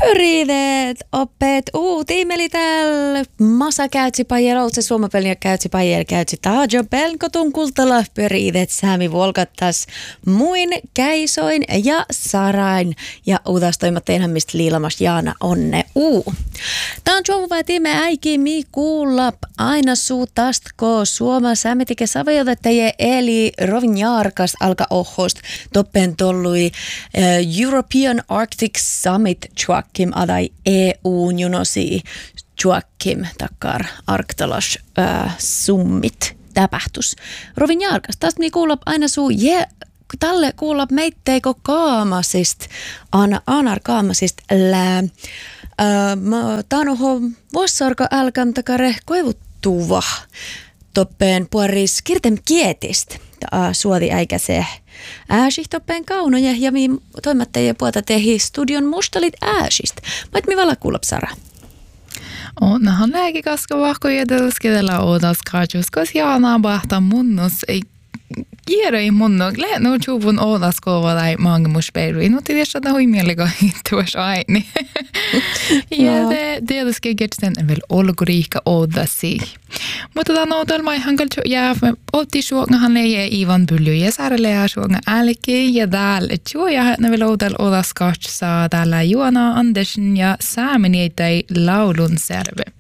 Pöridet opet tiimeli täällä. Masa käytsi pajel, oltse suomapelin ja käytsi pajel, käytsi taajo pelkotun kultala. Pöridet säämi volkattas muin käisoin ja sarain. Ja uudastoimat tehdään mistä liilamas Jaana onne Tää on suomupää tiime äiki mi kuullap aina suu tastko Suoma sämitike savajotettaje eli rovin jaarkas alka ohost toppen tollui European Arctic Summit chuakkim adai EUn junosi chuakkim takkar arktalas summit täpähtus. Rovin jaarkas, tästä mi kuullap aina suu talle kuullap meitteiko kaamasist anar kaamasist lää. Tanoho vossarka älkäm takare koivuttuva toppeen puoris kirtem kietist. Suodi äikäse toppeen kaunoja ja mi toimattajia puolta tehi studion mustalit ääsist. Mait mi vala kuulap Sara? Nahan lääki kaska vahkoja delskidella odas kajuskos Jaana bahta munnus ei Kierroi munno, no chuvun odaskova tai mangemuspeilui. No tietysti tämä hui mielika tuossa aini. Ja tietysti kertsen vielä olkuriikka odasi. Mutta tämä odalma ihan kaltsu jää otti suongahan leije Ivan Pylly ja saarelle ja suonga älki ja täällä juoja ne vielä odaskatsaa täällä Juana Andersen ja saameni ei laulun serve.